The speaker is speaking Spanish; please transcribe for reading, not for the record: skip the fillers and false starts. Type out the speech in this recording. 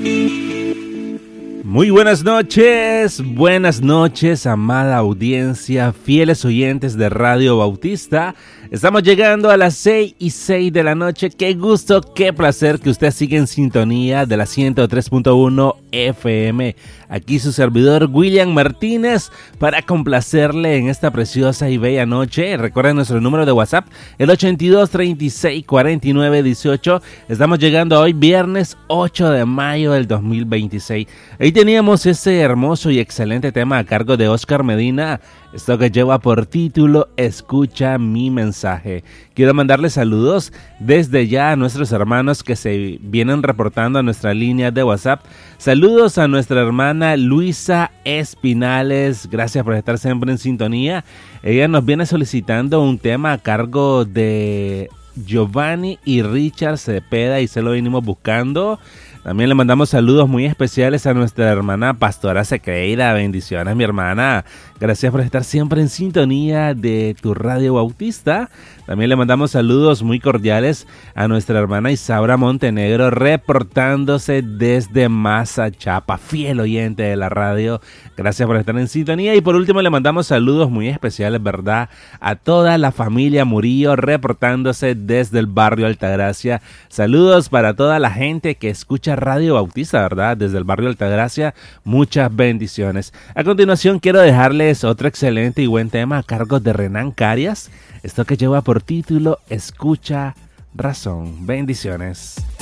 Muy buenas noches, amada audiencia, fieles oyentes de Radio Bautista. Estamos llegando a las 6:06 de la noche. Qué gusto, qué placer que usted siga en sintonía de la 103.1 FM. Aquí su servidor William Martínez para complacerle en esta preciosa y bella noche. Recuerden nuestro número de WhatsApp, el 82 36 49 18. Estamos llegando hoy viernes 8 de mayo del 2026. Ahí teníamos ese hermoso y excelente tema a cargo de Oscar Medina. Esto que lleva por título Escucha mi mensaje. Quiero mandarles saludos desde ya a nuestros hermanos que se vienen reportando a nuestra línea de WhatsApp. Saludos a nuestra hermana Luisa Espinales. Gracias por estar siempre en sintonía. Ella nos viene solicitando un tema a cargo de Giovanni y Richard Cepeda y se lo venimos buscando. También le mandamos saludos muy especiales a nuestra hermana Pastora Sequeira. Bendiciones, mi hermana. Gracias por estar siempre en sintonía de tu Radio Bautista. También le mandamos saludos muy cordiales a nuestra hermana Isaura Montenegro, reportándose desde Mazachapa, fiel oyente de la radio. Gracias por estar en sintonía. Y por último le mandamos saludos muy especiales, ¿verdad?, a toda la familia Murillo, reportándose desde el barrio Altagracia. Saludos para toda la gente que escucha Radio Bautista, ¿verdad?, desde el barrio Altagracia. Muchas bendiciones. A continuación quiero dejarles otro excelente y buen tema a cargo de Renan Carias. Esto que lleva por título Escucha Razón. Bendiciones.